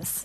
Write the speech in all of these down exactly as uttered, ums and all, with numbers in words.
misiniz?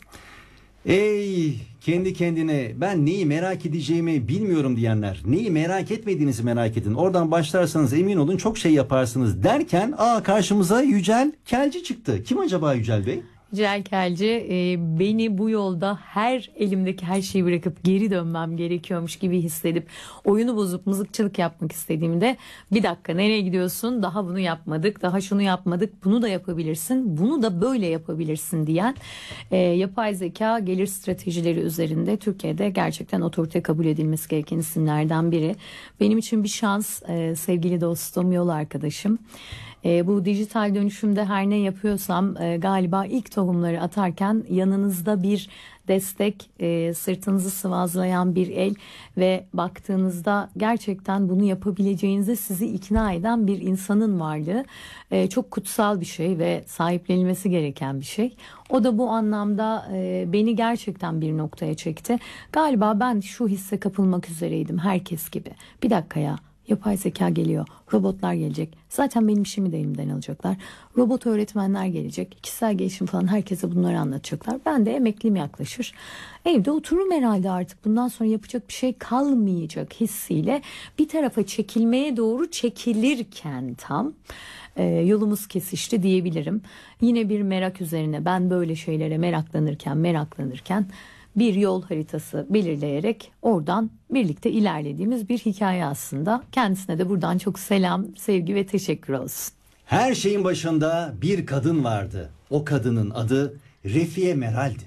Ey kendi kendine ben neyi merak edeceğimi bilmiyorum diyenler, neyi merak etmediğinizi merak edin. Oradan başlarsanız emin olun çok şey yaparsınız derken aa karşımıza Yücel Kelci çıktı. Kim acaba Yücel Bey? Yücel Kelci e, beni bu yolda her elimdeki her şeyi bırakıp geri dönmem gerekiyormuş gibi hissedip oyunu bozup mızıkçılık yapmak istediğimde bir dakika nereye gidiyorsun, daha bunu yapmadık, daha şunu yapmadık, bunu da yapabilirsin, bunu da böyle yapabilirsin diyen e, yapay zeka gelir stratejileri üzerinde Türkiye'de gerçekten otorite kabul edilmesi gereken isimlerden biri. Benim için bir şans, e, sevgili dostum, yol arkadaşım. E, bu dijital dönüşümde her ne yapıyorsam e, galiba ilk tohumları atarken yanınızda bir destek, e, sırtınızı sıvazlayan bir el ve baktığınızda gerçekten bunu yapabileceğinize sizi ikna eden bir insanın varlığı e, çok kutsal bir şey ve sahiplenilmesi gereken bir şey. O da bu anlamda e, beni gerçekten bir noktaya çekti. Galiba ben şu hisse kapılmak üzereydim herkes gibi. Bir dakika ya. Yapay zeka geliyor, robotlar gelecek. Zaten benim işimi de elimden alacaklar. Robot öğretmenler gelecek, kişisel gelişim falan herkese bunları anlatacaklar. Ben de emekliliğim yaklaşır. Evde otururum herhalde artık. Bundan sonra yapacak bir şey kalmayacak hissiyle bir tarafa çekilmeye doğru çekilirken tam e, yolumuz kesişti diyebilirim. Yine bir merak üzerine ben böyle şeylere meraklanırken meraklanırken bir yol haritası belirleyerek oradan birlikte ilerlediğimiz bir hikaye aslında. Kendisine de buradan çok selam, sevgi ve teşekkür olsun. Her şeyin başında bir kadın vardı. O kadının adı Refiye Meral'di.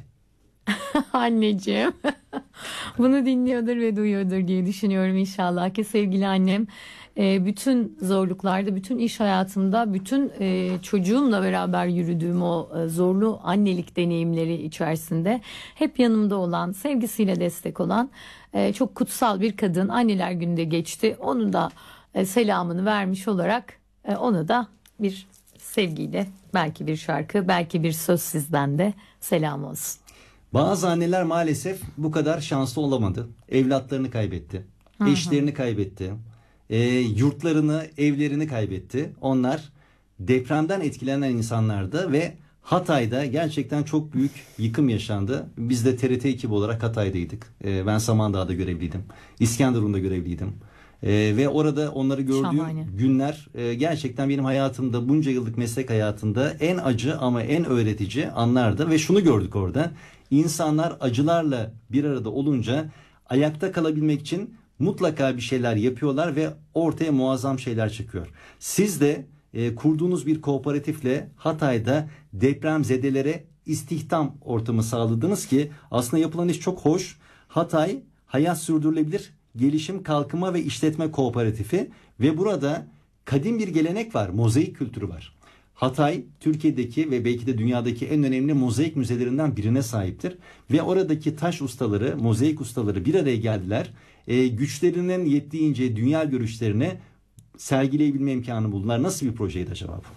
Anneciğim. Bunu dinliyordur ve duyuyordur diye düşünüyorum inşallah ki sevgili annem. Bütün zorluklarda, bütün iş hayatımda, bütün çocuğumla beraber yürüdüğüm o zorlu annelik deneyimleri içerisinde hep yanımda olan, sevgisiyle destek olan çok kutsal bir kadın. Anneler Günü'nde geçti. Onun da selamını vermiş olarak ona da bir sevgiyle, belki bir şarkı, belki bir söz sizden de selam olsun. Bazı anneler maalesef bu kadar şanslı olamadı. Evlatlarını kaybetti, hı hı. eşlerini kaybetti. E, yurtlarını, evlerini kaybetti. Onlar depremden etkilenen insanlardı ve Hatay'da gerçekten çok büyük yıkım yaşandı. Biz de T R T ekibi olarak Hatay'daydık. E, ben Samandağ'da görevliydim. İskenderun'da görevliydim. E, ve orada onları gördüğüm Şahane. günler e, gerçekten benim hayatımda, bunca yıllık meslek hayatında en acı ama en öğretici anlardı. Ve şunu gördük orada. İnsanlar acılarla bir arada olunca ayakta kalabilmek için mutlaka bir şeyler yapıyorlar ve ortaya muazzam şeyler çıkıyor. Siz de e, kurduğunuz bir kooperatifle Hatay'da depremzedelere istihdam ortamı sağladınız ki aslında yapılan iş çok hoş. Hatay Hayat Sürdürülebilir Gelişim, Kalkınma ve İşletme Kooperatifi ve burada kadim bir gelenek var, mozaik kültürü var. Hatay Türkiye'deki ve belki de dünyadaki en önemli mozaik müzelerinden birine sahiptir. Ve oradaki taş ustaları, mozaik ustaları bir araya geldiler. E, güçlerinin yettiğince dünya görüşlerini sergileyebilme imkanı buldular. Nasıl bir projeydi acaba bu?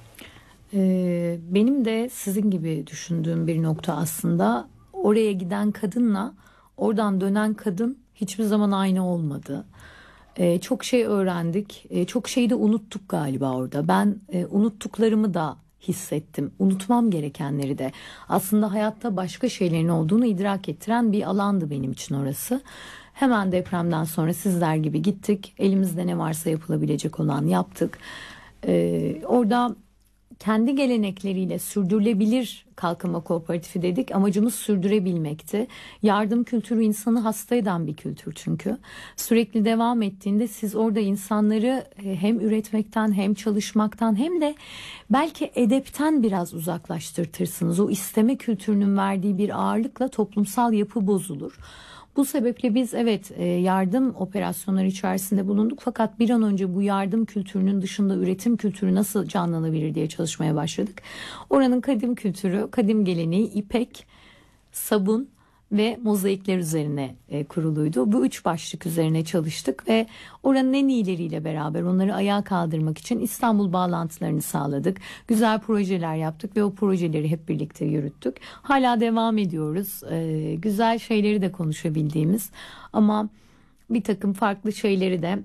Ee, benim de sizin gibi düşündüğüm bir nokta aslında. Oraya giden kadınla oradan dönen kadın hiçbir zaman aynı olmadı. Ee, çok şey öğrendik. Ee, çok şeyi de unuttuk galiba orada. Ben e, unuttuklarımı da hissettim. Unutmam gerekenleri de. Aslında hayatta başka şeylerin olduğunu idrak ettiren bir alandı benim için orası. Hemen depremden sonra sizler gibi gittik. Elimizde ne varsa yapılabilecek olan yaptık. Ee, orada kendi gelenekleriyle sürdürülebilir kalkınma kooperatifi dedik. Amacımız sürdürebilmekti. Yardım kültürü insanı hasta eden bir kültür çünkü. Sürekli devam ettiğinde siz orada insanları hem üretmekten hem çalışmaktan hem de belki edepten biraz uzaklaştırtırsınız. O isteme kültürünün verdiği bir ağırlıkla toplumsal yapı bozulur. Bu sebeple biz evet yardım operasyonları içerisinde bulunduk fakat bir an önce bu yardım kültürünün dışında üretim kültürü nasıl canlanabilir diye çalışmaya başladık. Oranın kadim kültürü, kadim geleneği ipek, sabun ve mozaikler üzerine e, kuruluydu. Bu üç başlık üzerine çalıştık ve oranın en iyileriyle beraber onları ayağa kaldırmak için İstanbul bağlantılarını sağladık. Güzel projeler yaptık ve o projeleri hep birlikte yürüttük. Hala devam ediyoruz. E, güzel şeyleri de konuşabildiğimiz ama bir takım farklı şeyleri de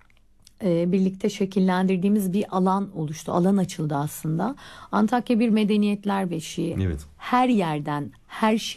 e, birlikte şekillendirdiğimiz bir alan oluştu. Alan açıldı aslında. Antakya bir medeniyetler beşiği. Evet. Her yerden, her şey